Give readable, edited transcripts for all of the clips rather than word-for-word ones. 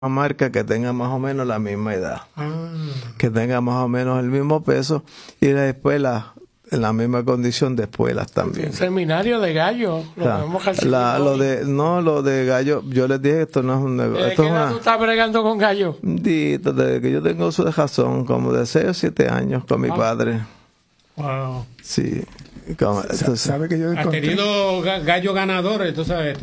marca que tenga más o menos la misma edad, Ah. que tenga más o menos el mismo peso y después en la misma condición de espuelas también. Un seminario de gallo. Lo de gallo, yo les dije, esto no es un negocio. ¿Desde qué edad tú estás bregando con gallo? Desde que yo tengo su razón, como de 6 o 7 años con mi padre. Wow. Sí. ¿Sabe que yo ¿Has tenido gallo ganadores? Tú sabes,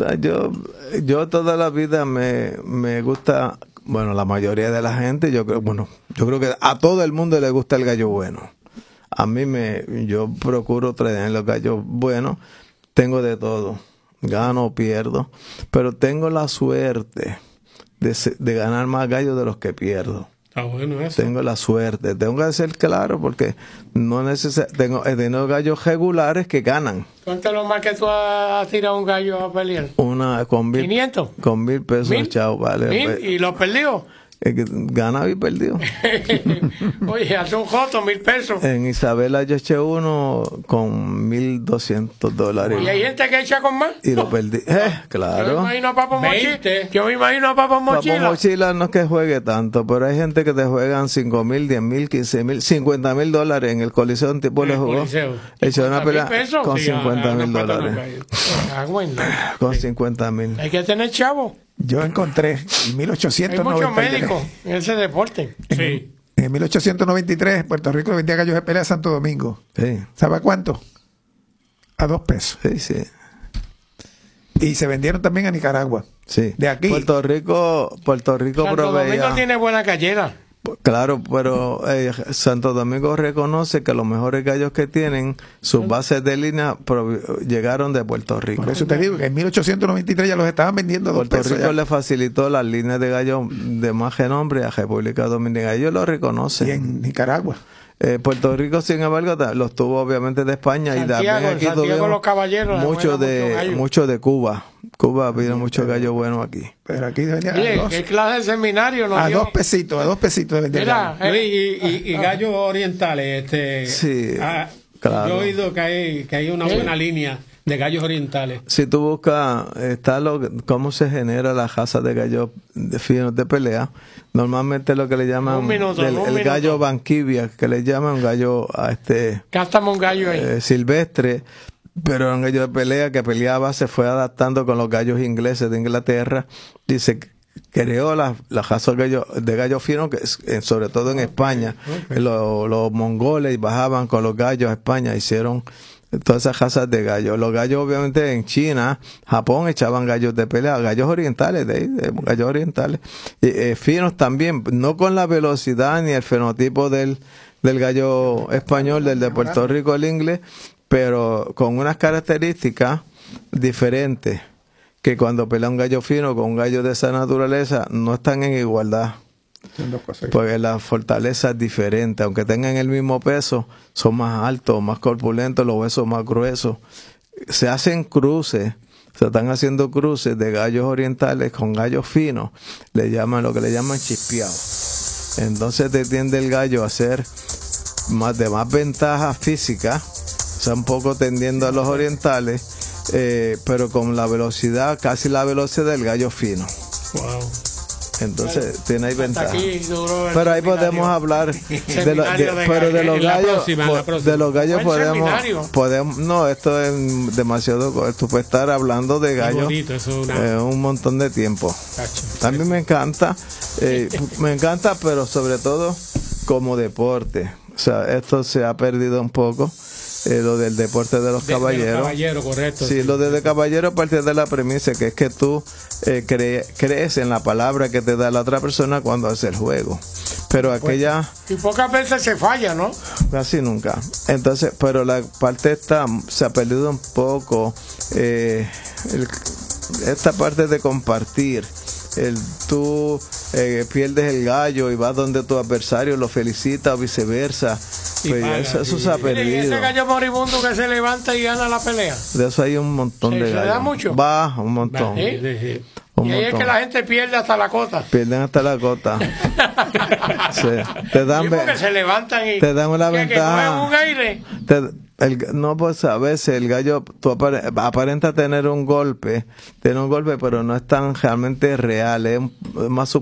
yo toda la vida me gusta, bueno, la mayoría de la gente, yo creo que a todo el mundo le gusta el gallo bueno. A mí yo procuro traer los gallos buenos, tengo de todo, gano o pierdo, pero tengo la suerte de ganar más gallos de los que pierdo. Está bueno eso. Tengo la suerte, tengo que ser claro porque he tenido gallos regulares que ganan. ¿Cuánto es lo más que tú has tirado un gallo a pelear? Una con 500. Con 1,000 pesos, ¿1,000? chao, vale. ¿1,000? ¿Y los perdió? Ganado y perdido. Oye, hace un joto, 1,000 pesos. En Isabela yo eché uno con $1,200. ¿Y hay gente que echa con más? Y lo perdí. Claro. Yo me imagino a Papo Mochila. Yo me imagino a Papo Mochila. Papo Mochila no es que juegue tanto, pero hay gente que te juegan $5,000, $10,000, $15,000, $50,000 en el Coliseo. Un tipo le jugó. Echó una pelea con $50,000. Con 50,000. Hay que tener chavo. Yo encontré en 1893. Hay muchos médicos en ese deporte. Sí. En 1893, Puerto Rico le vendía gallos de pelea a Santo Domingo. Sí. ¿Sabe a cuánto? A $2. Sí, sí. Y se vendieron también a Nicaragua. Sí. De aquí. Puerto Rico Santo proveía. Domingo tiene buena gallera. Claro, pero Santo Domingo reconoce que los mejores gallos que tienen, sus bases de línea llegaron de Puerto Rico. Por eso te digo que en 1893 ya los estaban vendiendo a $2. Puerto Rico ya le facilitó las líneas de gallos de más renombre a República Dominicana. Ellos lo reconocen. Y en Nicaragua. Puerto Rico, sin embargo, los tuvo obviamente de España y también aquí tuvimos los caballeros. mucho de Cuba. Cuba vino mucho gallo bueno aquí. Pero aquí venía ¿qué clase de seminario nos a dio? $2 de vender. Y gallos orientales. Sí, claro. Yo he oído que hay una buena línea de gallos orientales. Si tú buscas cómo se genera la raza de gallos finos de pelea, normalmente lo que le llaman el gallo banquivia, que le llaman un gallo Cástame un gallo ahí. silvestre, pero era un gallo de pelea que peleaba, se fue adaptando con los gallos ingleses de Inglaterra y se creó la raza de gallo fino, que sobre todo en España. Los mongoles bajaban con los gallos a España, hicieron todas esas razas de gallos. Los gallos, obviamente, en China, Japón, echaban gallos de pelea, gallos orientales, gallos orientales. Finos también, no con la velocidad ni el fenotipo del gallo español, del de Puerto Rico, el inglés, pero con unas características diferentes, que cuando pelea un gallo fino con un gallo de esa naturaleza, no están en igualdad. Porque la fortaleza es diferente, aunque tengan el mismo peso, son más altos, más corpulentos, los huesos más gruesos. Se hacen cruces, se están haciendo cruces de gallos orientales con gallos finos, lo que le llaman chispeados. Entonces te tiende el gallo a ser de más ventaja física, o sea, un poco tendiendo a los orientales, pero con la velocidad, casi la velocidad del gallo fino. Wow. Entonces tiene ahí ventaja. Pero ahí podemos hablar de los gallos podemos no, esto es demasiado, tú puedes estar hablando de gallos un montón de tiempo. A mí me encanta, pero sobre todo como deporte. O sea, esto se ha perdido un poco. Lo del deporte de los caballeros. Correcto. Sí, lo de caballero a partir de la premisa que es que tú crees en la palabra que te da la otra persona cuando hace el juego. Pero aquella... Y pocas veces se falla, ¿no? Casi nunca. Entonces, pero la parte se ha perdido un poco. Esta parte de compartir. Tú pierdes el gallo y vas donde tu adversario lo felicita o viceversa. Pues eso se ha perdido. Ese gallo moribundo que se levanta y gana la pelea. De eso hay un montón de gallos. ¿Se da mucho? Va, un montón. ¿Sí? Y ahí es que la gente pierde hasta la cota. Pierden hasta la cota. Sí. Te dan, porque se levantan y te dan una ventaja. que cogen un aire. No, pues a veces el gallo aparenta tener un golpe, pero no es tan realmente real, es más